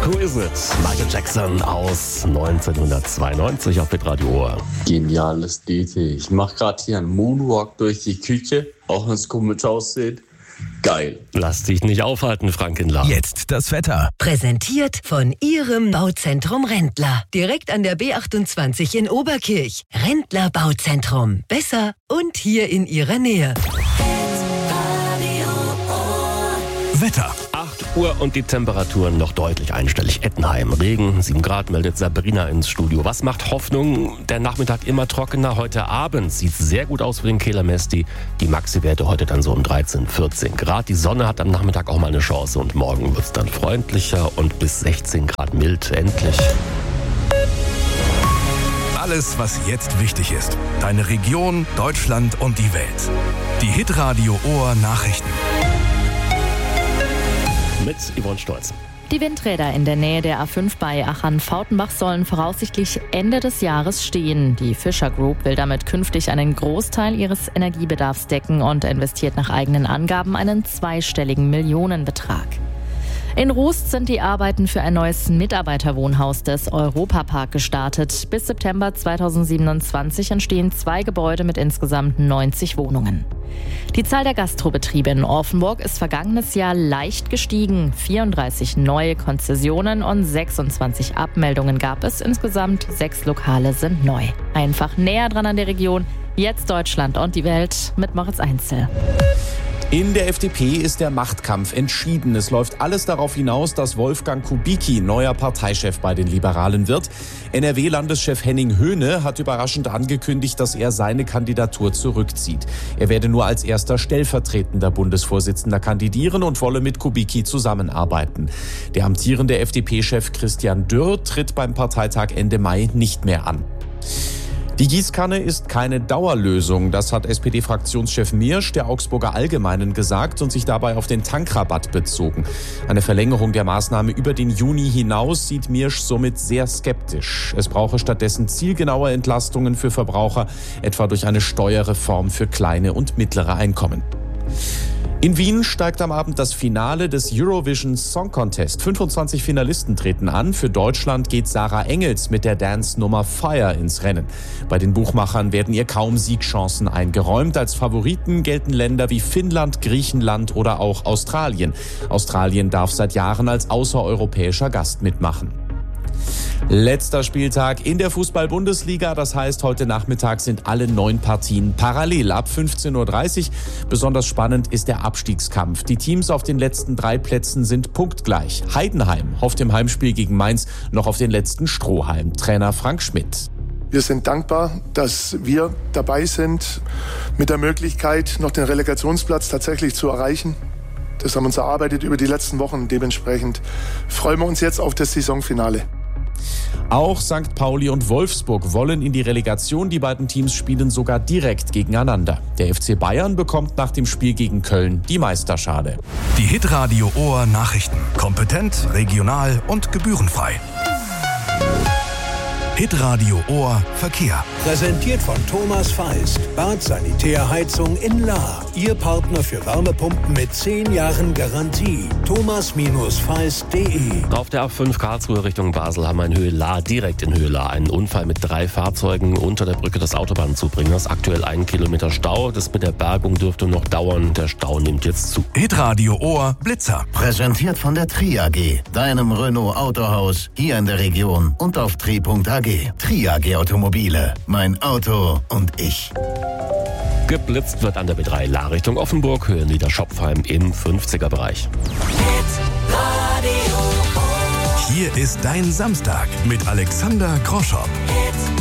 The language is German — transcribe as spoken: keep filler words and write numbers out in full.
Who is it? Michael Jackson aus neunzehnhundertzweiundneunzig auf Hitradio Ohr. Geniales D T. Ich mache gerade hier einen Moonwalk durch die Küche, auch wenn es komisch aussieht. Geil. Lass dich nicht aufhalten, Frankenla. Jetzt das Wetter. Präsentiert von Ihrem Bauzentrum Rendler. Direkt an der B achtundzwanzig in Oberkirch. Rendler Bauzentrum. Besser und hier in Ihrer Nähe. Wetter. acht Uhr und die Temperaturen noch deutlich einstellig. Ettenheim, Regen, sieben Grad, meldet Sabrina ins Studio. Was macht Hoffnung? Der Nachmittag immer trockener. Heute Abend sieht es sehr gut aus für den Kehler-Mesti. Die Maxi-Werte heute dann so um dreizehn, vierzehn Grad. Die Sonne hat am Nachmittag auch mal eine Chance und morgen wird es dann freundlicher und bis sechzehn Grad mild. Endlich. Alles, was jetzt wichtig ist. Deine Region, Deutschland und die Welt. Die Hitradio Ohr Nachrichten. Mit Yvonne Stolz. Die Windräder in der Nähe der A fünf bei Achern-Fautenbach sollen voraussichtlich Ende des Jahres stehen. Die Fischer Group will damit künftig einen Großteil ihres Energiebedarfs decken und investiert nach eigenen Angaben einen zweistelligen Millionenbetrag. In Rust sind die Arbeiten für ein neues Mitarbeiterwohnhaus des Europapark gestartet. Bis September zweitausendsiebenundzwanzig entstehen zwei Gebäude mit insgesamt neunzig Wohnungen. Die Zahl der Gastrobetriebe in Orfenburg ist vergangenes Jahr leicht gestiegen. vierunddreißig neue Konzessionen und sechsundzwanzig Abmeldungen gab es. Insgesamt sechs Lokale sind neu. Einfach näher dran an der Region. Jetzt Deutschland und die Welt mit Moritz Einzel. In der F D P ist der Machtkampf entschieden. Es läuft alles darauf hinaus, dass Wolfgang Kubicki neuer Parteichef bei den Liberalen wird. N R W-Landeschef Henning Höhne hat überraschend angekündigt, dass er seine Kandidatur zurückzieht. Er werde nur als erster stellvertretender Bundesvorsitzender kandidieren und wolle mit Kubicki zusammenarbeiten. Der amtierende F D P-Chef Christian Dürr tritt beim Parteitag Ende Mai nicht mehr an. Die Gießkanne ist keine Dauerlösung, das hat S P D-Fraktionschef Miersch der Augsburger Allgemeinen gesagt und sich dabei auf den Tankrabatt bezogen. Eine Verlängerung der Maßnahme über den Juni hinaus sieht Miersch somit sehr skeptisch. Es brauche stattdessen zielgenaue Entlastungen für Verbraucher, etwa durch eine Steuerreform für kleine und mittlere Einkommen. In Wien steigt am Abend das Finale des Eurovision Song Contest. fünfundzwanzig Finalisten treten an. Für Deutschland geht Sarah Engels mit der Dance-Nummer Fire ins Rennen. Bei den Buchmachern werden ihr kaum Siegchancen eingeräumt. Als Favoriten gelten Länder wie Finnland, Griechenland oder auch Australien. Australien darf seit Jahren als außereuropäischer Gast mitmachen. Letzter Spieltag in der Fußball-Bundesliga. Das heißt, heute Nachmittag sind alle neun Partien parallel ab fünfzehn Uhr dreißig. Besonders spannend ist der Abstiegskampf. Die Teams auf den letzten drei Plätzen sind punktgleich. Heidenheim hofft im Heimspiel gegen Mainz noch auf den letzten Strohhalm. Trainer Frank Schmidt. Wir sind dankbar, dass wir dabei sind, mit der Möglichkeit, noch den Relegationsplatz tatsächlich zu erreichen. Das haben wir uns erarbeitet über die letzten Wochen. Dementsprechend freuen wir uns jetzt auf das Saisonfinale. Auch Sankt Pauli und Wolfsburg wollen in die Relegation. Die beiden Teams spielen sogar direkt gegeneinander. Der F C Bayern bekommt nach dem Spiel gegen Köln die Meisterschale. Die Hitradio Ohr Nachrichten. Kompetent, regional und gebührenfrei. Hitradio Ohr Verkehr. Präsentiert von Thomas Feist. Bad Sanitärheizung in Lahr. Ihr Partner für Wärmepumpen mit zehn Jahren Garantie. thomas feist punkt de. Auf der A fünf Karlsruhe Richtung Basel haben wir in Höhe Lahr, direkt in Höhe Lahr, einen Unfall mit drei Fahrzeugen unter der Brücke des Autobahnzubringers. Aktuell ein Kilometer Stau. Das mit der Bergung dürfte noch dauern. Der Stau nimmt jetzt zu. Hitradio Ohr Blitzer. Präsentiert von der Tri A G, deinem Renault Autohaus hier in der Region und auf tri punkt a g. Tri A G Automobile. Mein Auto und ich. Geblitzt wird an der B drei Lahr Richtung Offenburg, Höhe Niederschopfheim im fünfziger Bereich. Hier ist dein Samstag mit Alexander Groschopp.